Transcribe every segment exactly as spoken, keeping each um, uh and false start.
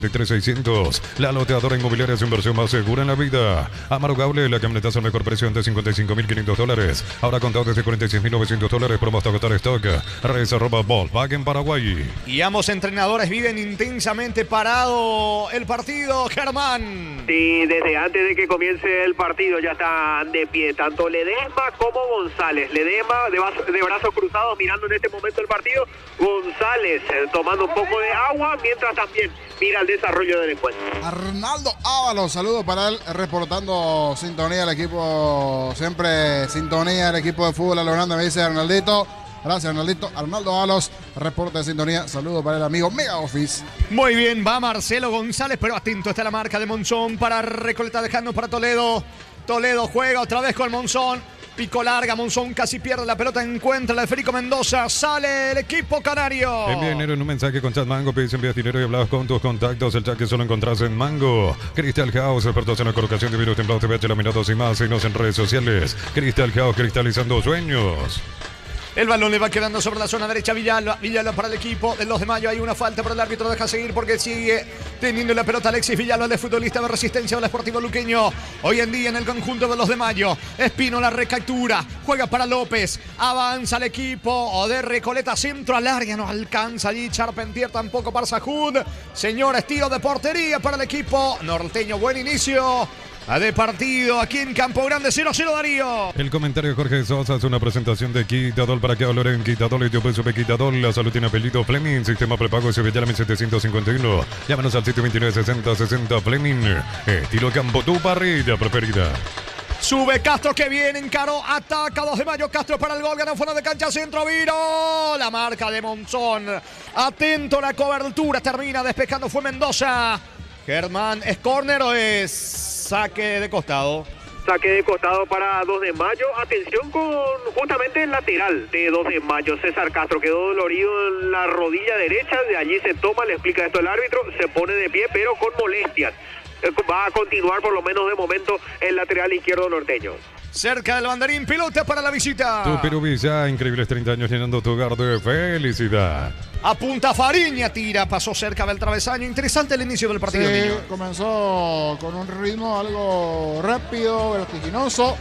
tres seiscientos, la loteadora inmobiliaria es su inversión más segura en la vida. Amaro Gable, la camioneta al mejor precio de cincuenta y cinco mil quinientos dólares. Ahora contado desde cuarenta y seis mil novecientos dólares. Promo hasta agotar stock. Redes arroba Volkswagen Paraguay. Y ambos entrenadores viven intensamente parado el partido, Germán. Sí, desde antes de que comience el partido ya están de pie, tanto Ledesma como González. Ledesma de, vaso, de brazos cruzados mirando en este momento el partido. González eh, tomando un poco de agua, mientras también mira el desarrollo del encuentro. Arnaldo Ábalos, saludos para él, reportando sintonía al equipo, siempre sintonía al equipo de fútbol a lo grande, me dice Arnaldito. Gracias, Arnaldito. Arnaldo Ábalos, reporte de sintonía. Saludos para el amigo Mega Office. Muy bien, va Marcelo González, pero atento está la marca de Monzón para Recoleta, dejando para Toledo. Toledo juega otra vez con Monzón. Pico larga, Monzón casi pierde la pelota, encuentra la de Federico Mendoza, sale el equipo canario. Envía dinero en un mensaje con Chat Mango, pedís envías dinero y hablas con tus contactos, el chat que solo encontrás en Mango. Crystal House, expertos en la colocación de virus templados, T V H, laminados y más, síguenos en redes sociales. Crystal House, cristalizando sueños. El balón le va quedando sobre la zona derecha, Villalba, Villalba para el equipo del dos de mayo, hay una falta, pero el árbitro deja seguir porque sigue teniendo la pelota Alexis Villalba, el futbolista de Resistencia del Sportivo Luqueño. Hoy en día en el conjunto del dos de mayo, Espino la recaptura, juega para López, avanza el equipo de Recoleta, centro al área, no alcanza allí Charpentier, tampoco para Sajud. Señores, tiro de portería para el equipo norteño, buen inicio de partido aquí en Campo Grande, cero cero Darío. El comentario de Jorge Sosa es una presentación de Quitadol. ¿Para qué hablar en Quitadol? Y yo pienso que Quitadol, la salud tiene apellido Fleming, sistema prepago Sevilla mil setecientos cincuenta y uno. Llámanos al siete veintinueve sesenta sesenta Fleming, estilo campo, tu parrilla preferida. Sube Castro que viene, encaró, ataca dos de mayo, Castro para el gol, ganó fuera de cancha, centro, viro, la marca de Monzón. Atento la cobertura, termina despejando, fue Mendoza. Germán, ¿es córner o es saque de costado? Saque de costado para dos de mayo. Atención con justamente el lateral de dos de mayo. César Castro quedó dolorido en la rodilla derecha. De allí se toma, le explica esto el árbitro. Se pone de pie, pero con molestias. Va a continuar por lo menos de momento el lateral izquierdo norteño. Cerca del banderín, pelota para la visita. Tu Perú Villa, increíbles treinta años llenando tu hogar de felicidad. Apunta Fariña, tira, pasó cerca del travesaño. Interesante el inicio del partido, Sí, niño. comenzó con un ritmo algo rápido, vertiginoso.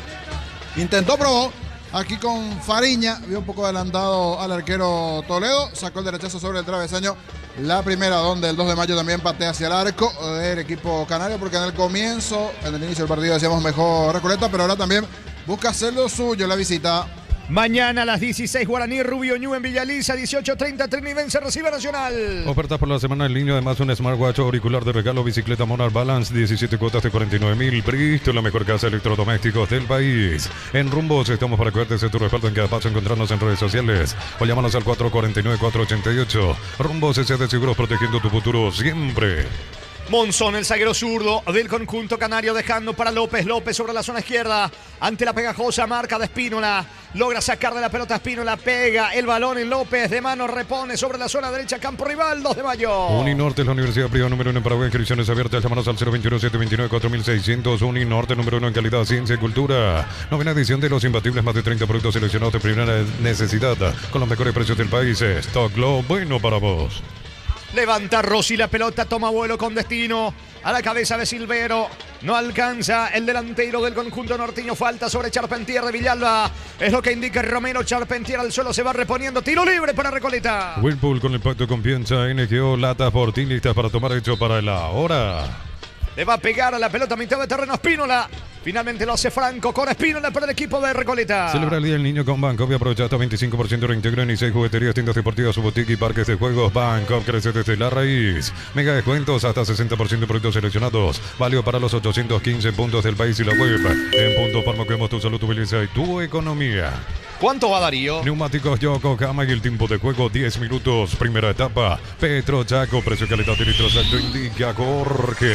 Intentó, probó. Aquí con Fariña, vio un poco adelantado al arquero Toledo. Sacó el derechazo sobre el travesaño. La primera donde el dos de mayo también patea hacia el arco del equipo canario, porque en el comienzo, en el inicio del partido decíamos mejor Recoleta, pero ahora también busca hacer lo suyo la visita. Mañana a las dieciséis, Guaraní Rubio Ñu en Villaliza, dieciocho treinta, Trinidense recibe Nacional. Ofertas por la semana en línea, además un smartwatch auricular de regalo, bicicleta Monarch Balance, diecisiete cuotas de cuarenta y nueve mil. Bristol, la mejor casa de electrodomésticos del país. En Rumbos estamos para cuidarte de tu respaldo en cada paso, encontrarnos en redes sociales o llámanos al cuatro cuatro nueve, cuatro ocho ocho. Rumbos S A de Seguros, protegiendo tu futuro siempre. Monzón, el zaguero zurdo del conjunto canario, dejando para López. López sobre la zona izquierda, ante la pegajosa marca de Espínola. Logra sacar de la pelota Espínola, pega el balón en López, de mano repone sobre la zona derecha, campo rival, dos de mayo. Uninorte es la universidad privada número uno en Paraguay, inscripciones abiertas, llámanos al cero veintiuno, setecientos veintinueve, cuatro mil seiscientos. Uninorte número uno en calidad, ciencia y cultura. Novena edición de Los Imbatibles, más de treinta productos seleccionados de primera necesidad, con los mejores precios del país. Stock lo bueno para vos. Levanta Rossi la pelota, toma vuelo con destino a la cabeza de Silvero. No alcanza el delantero del conjunto norteño. Falta sobre Charpentier de Villalba. Es lo que indica Romero. Charpentier al suelo, se va reponiendo. Tiro libre para Recoleta. Whirlpool con el pacto de confianza. N G O, latas por ti listas para tomar, hecho para la hora. Le va a pegar a la pelota a mitad de terreno Espínola. Finalmente lo hace Franco con Espínola para el equipo de Recoleta. Celebra el Día del Niño con Banco. Aprovecha hasta veinticinco por ciento de reintegro en I seis jugueterías, tiendas deportivas, su boutique y parques de juegos. Banco crece desde la raíz. Mega descuentos hasta sesenta por ciento de productos seleccionados. Válido para los ochocientos quince puntos del país y la web. En Punto Farma cuidamos tu salud, tu belleza y tu economía. ¿Cuánto va Darío? Neumáticos Yokohama y el tiempo de juego diez minutos. Primera etapa. Petro Chaco, precio, calidad y litros alto, indica Jorge.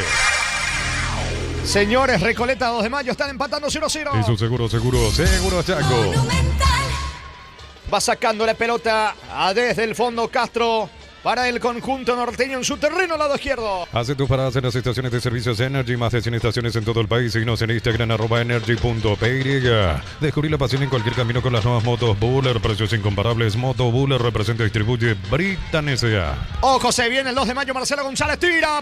Señores, Recoleta dos de mayo están empatando cero cero. Y su seguro, seguro, seguro Chaco. Va sacando la pelota desde el fondo Castro. para el conjunto norteño en su terreno, lado izquierdo. Hace tus paradas en las estaciones de servicios Energy, más de cien estaciones en todo el país. Síguenos en Instagram, arroba energy punto p y. Descubrí la pasión en cualquier camino con las nuevas motos Buller. Precios incomparables. Moto Buller representa y distribuye Britan S A. Ojo, se viene el dos de mayo. Marcelo González tira.